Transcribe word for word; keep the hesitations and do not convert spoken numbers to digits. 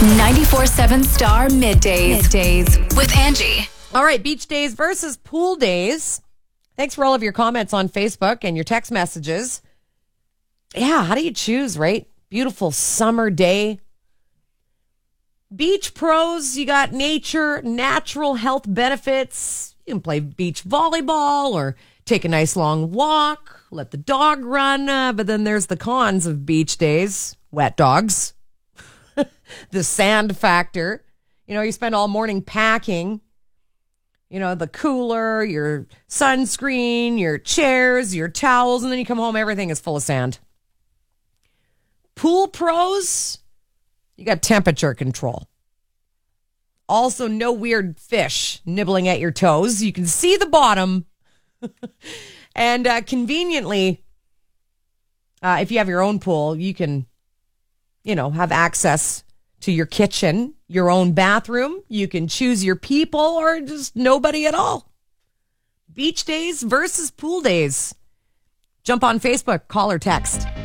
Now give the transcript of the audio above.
ninety-four seven Star Middays. Middays with Angie. All right, beach days versus pool days. Thanks for all of your comments on Facebook and your text messages. Yeah, how do you choose, right? Beautiful summer day. Beach pros, you got nature, natural health benefits. You can play beach volleyball or take a nice long walk, let the dog run. Uh, but then there's the cons of beach days. Wet dogs. The sand factor. You know, you spend all morning packing. You know, the cooler, your sunscreen, your chairs, your towels, and then you come home, everything is full of sand. Pool pros, you got temperature control. Also, no weird fish nibbling at your toes. You can see the bottom. And uh, conveniently, uh, if you have your own pool, you can, you know, have access to your kitchen, your own bathroom. You can choose your people or just nobody at all. Beach days versus pool days. Jump on Facebook, call or text.